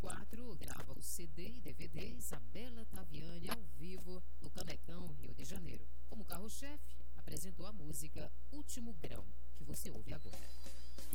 2004, grava o CD e DVD Isabela Taviani ao vivo no Canecão, Rio de Janeiro. Como carro-chefe, apresentou a música Último Grão, que você ouve agora.